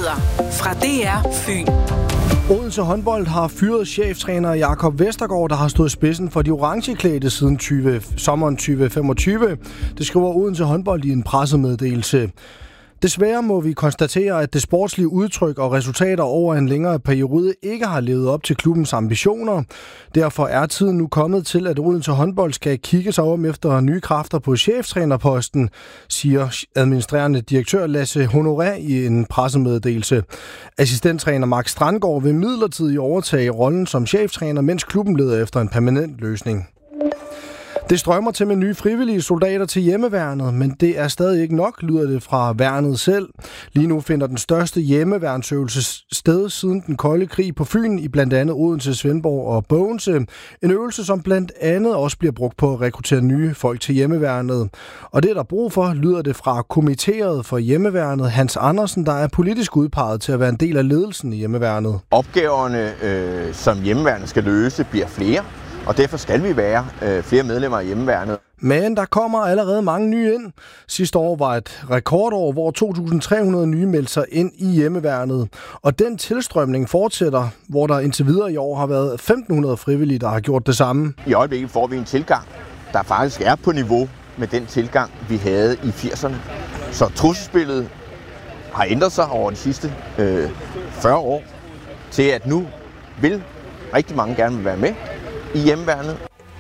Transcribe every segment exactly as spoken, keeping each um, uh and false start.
Nyheder fra D R Fyn. Odense håndbold har fyret cheftræner Jakob Vestergaard, der har stået spidsen for de orangeklædte siden tyve, sommeren tyve femogtyve. Det skriver Odense håndbold i en pressemeddelelse. Desværre må vi konstatere, at det sportslige udtryk og resultater over en længere periode ikke har levet op til klubbens ambitioner. Derfor er tiden nu kommet til, at Odense håndbold skal kigge sig om efter nye kræfter på cheftrænerposten, siger administrerende direktør Lasse Honoré i en pressemeddelelse. Assistenttræner Mark Strandgaard vil midlertidigt overtage rollen som cheftræner, mens klubben leder efter en permanent løsning. Det strømmer til med nye frivillige soldater til hjemmeværnet, men det er stadig ikke nok, lyder det fra værnet selv. Lige nu finder den største hjemmeværnsøvelse sted siden den kolde krig på Fyn i blandt andet Odense, Svendborg og Bogense. En øvelse, som blandt andet også bliver brugt på at rekruttere nye folk til hjemmeværnet. Og det er der brug for, lyder det fra kommitteret for hjemmeværnet Hans Andersen, der er politisk udpeget til at være en del af ledelsen i hjemmeværnet. Opgaverne, øh, som hjemmeværnet skal løse, bliver flere. Og derfor skal vi være øh, flere medlemmer af hjemmeværnet. Men der kommer allerede mange nye ind. Sidste år var et rekordår, hvor to tusind tre hundrede nye meldte sig ind i hjemmeværnet. Og den tilstrømning fortsætter, hvor der indtil videre i år har været femten hundrede frivillige, der har gjort det samme. I øjeblikket får vi en tilgang, der faktisk er på niveau med den tilgang, vi havde i firserne. Så trusselsbilledet har ændret sig over de sidste øh, fyrre år til, at nu vil rigtig mange gerne vil være med i hjemmeværnet.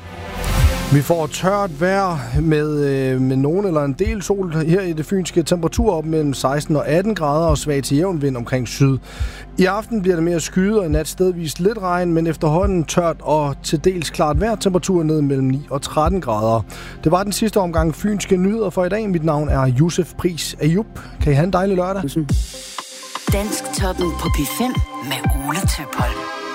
Vi får tørt vejr med, øh, med nogen eller en del sol her i det fynske. Temperatur op mellem seksten og atten grader og svag til jævn vind omkring syd. I aften bliver det mere skyet og i nat stedvis lidt regn, men efterhånden tørt og til dels klart vejr. Temperatur ned mellem ni og tretten grader. Det var den sidste omgang fynske nyheder for i dag. Mit navn er Josef Pris Ayub. Kan I have en dejlig lørdag? Dansk toppen på P fem med Ole Tøpholm.